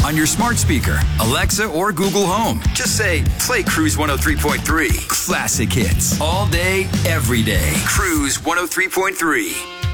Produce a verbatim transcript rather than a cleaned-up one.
On your smart speaker, Alexa, or Google Home, just say, play Cruise one oh three point three. Classic hits. All day, every day. Cruise one oh three point three.